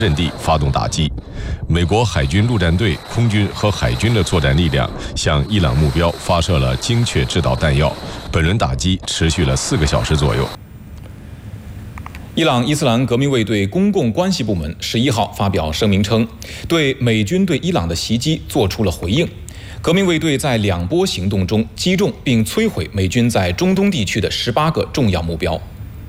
阵地发动打击。美国海军陆战队、空军和海军的作战力量向伊朗目标发射了精确制导弹药。本轮打击持续了4个小时左右。伊朗伊斯兰革命卫队公共关系部门11号发表声明称，对美军对伊朗的袭击作出了回应。革命卫队在2波行动中击中并摧毁美军在中东地区的18个重要目标。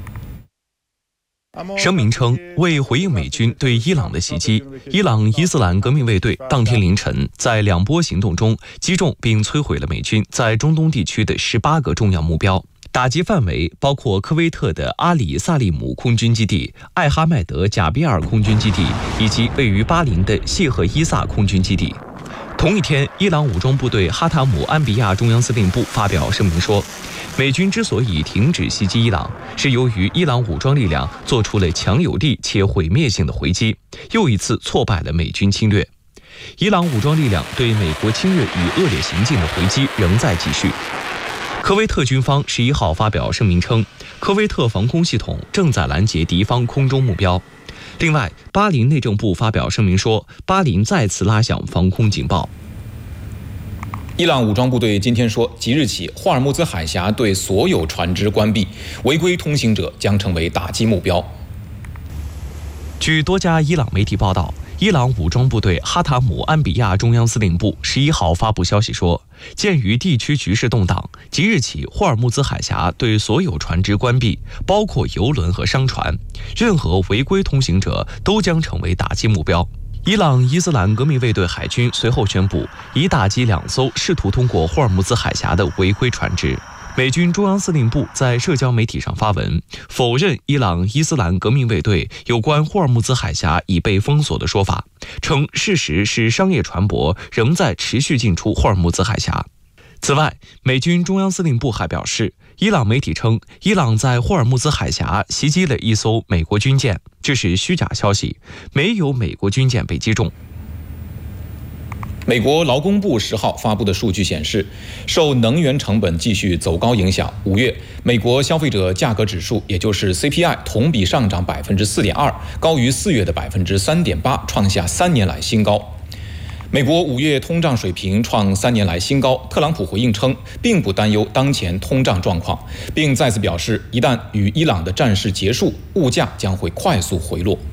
声明称，为回应美军对伊朗的袭击，伊朗伊斯兰革命卫队当天凌晨在2波行动中击中并摧毁了美军在中东地区的18个重要目标，打击范围包括科威特的阿里萨利姆空军基地、艾哈迈德贾比尔空军基地以及位于巴林的谢赫伊萨空军基地。同一天，伊朗武装部队哈塔姆安比亚中央司令部发表声明说，美军之所以停止袭击伊朗，是由于伊朗武装力量做出了强有力且毁灭性的回击，又一次挫败了美军侵略。伊朗武装力量对美国侵略与恶劣行径的回击仍在继续。科威特军方11号发表声明称，科威特防空系统正在拦截敌方空中目标。另外，巴林内政部发表声明说，巴林再次拉响防空警报。 伊朗武装部队今天说，即日起，霍尔木兹海峡对所有船只关闭，违规通行者将成为打击目标。 据多家伊朗媒体报道，伊朗武装部队哈塔姆安比亚中央司令部11号发布消息说，鉴于地区局势动荡，即日起霍尔木兹海峡对所有船只关闭，包括油轮和商船，任何违规通行者都将成为打击目标。伊朗伊斯兰革命卫队海军随后宣布，已打击2艘试图通过霍尔木兹海峡的违规船只。美军中央司令部在社交媒体上发文，否认伊朗伊斯兰革命卫队有关霍尔木兹海峡已被封锁的说法，称事实是商业船舶仍在持续进出霍尔木兹海峡。此外，美军中央司令部还表示，伊朗媒体称，伊朗在霍尔木兹海峡袭击了1艘美国军舰，这是虚假消息，没有美国军舰被击中。 美国劳工部10号发布的数据显示，受能源成本继续走高影响，5月美国消费者价格指数，也就是 CPI 同比上涨 4.2%， 高于4月的 3.8%， 创下3年来新高。美国5月通胀水平创3年来新高，特朗普回应称，并不担忧当前通胀状况，并再次表示，一旦与伊朗的战事结束，物价将会快速回落。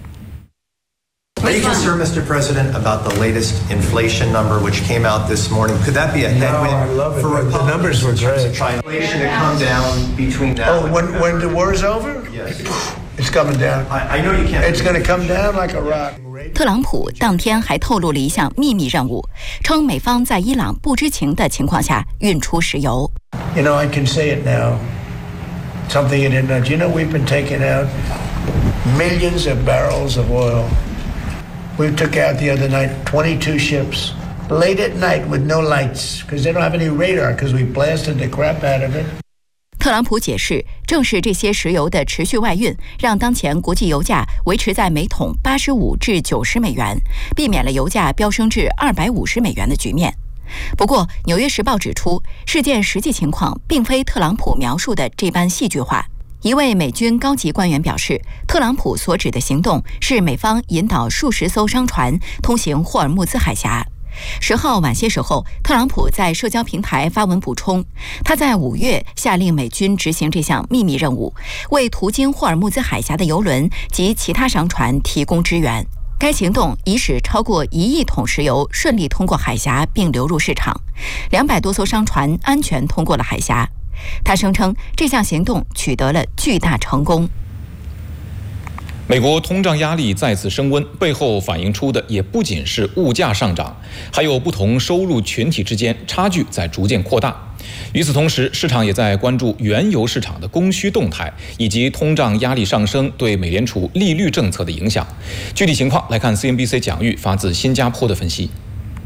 Are you concerned, Mr. President, about the latest inflation number which came out this morning? Could that be a headwind for Republicans? The numbers were great. Inflation to come down between now and when the war is over? Yes. It's coming down. I know you can't. It's going to come down like a rock. 特朗普当天还透露了一项秘密任务，称美方在伊朗不知情的情况下运出石油。 You know, I can say it now. Something you didn't know. You know, we've been taking out millions of barrels of oil. We took out the other night 22 ships late at night with no lights because they don't have any radar because we blasted the crap out of it. 特朗普解释，正是这些石油的持续外运，让当前国际油价维持在每桶85至90美元，避免了油价飙升至250美元的局面。不过，《纽约时报》指出，事件实际情况并非特朗普描述的这般戏剧化。一位美军高级官员表示，特朗普所指的行动是美方引导数十艘商船通行霍尔木兹海峡。10号晚些时候，特朗普在社交平台发文补充，他在5月下令美军执行这项秘密任务，为途经霍尔木兹海峡的油轮及其他商船提供支援。该行动已使超过1亿桶石油顺利通过海峡并流入市场，200多艘商船安全通过了海峡。他声称，这项行动取得了巨大成功。 美国通胀压力再次升温，背后反映出的也不仅是物价上涨，还有不同收入群体之间差距在逐渐扩大。与此同时，市场也在关注原油市场的供需动态，以及通胀压力上升对美联储利率政策的影响。具体情况来看 CNBC 蒋玉发自新加坡的分析。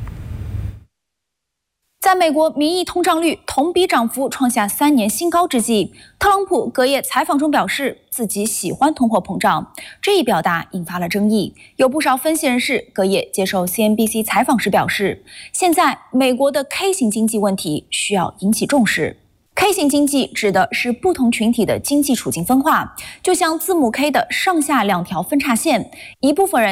在美国名义通胀率同比涨幅创下3年新高之际，特朗普隔夜采访中表示自己喜欢通货膨胀，这一表达引发了争议。有不少分析人士隔夜接受 CNBC 采访时表示，现在美国的 K 型经济问题需要引起重视。 K 型经济指的是不同群体的经济处境分化，就像字母 K 的上下两条分叉线，一部分人